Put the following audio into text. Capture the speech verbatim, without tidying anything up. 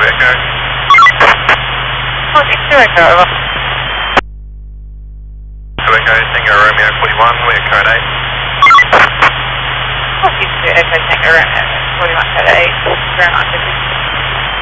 Echo. four six two Echo, over. two Echo, Tango Romeo forty-one, we're code eight. four six two Echo, Tango Romeo forty-one, code eight. Very much.